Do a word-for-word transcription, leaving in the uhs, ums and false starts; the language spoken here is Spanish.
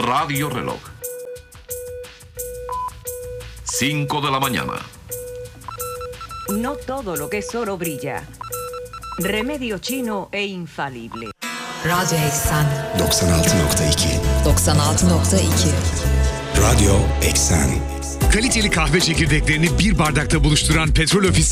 Radio Reloj. cinco de la mañana. No todo lo que es oro brilla. Remedio chino e infalible. Radyo Eksen doksan altı nokta iki doksan altı nokta iki Radyo Eksen. Kaliteli kahve çekirdeklerini bir bardakta buluşturan Petrol Ofisi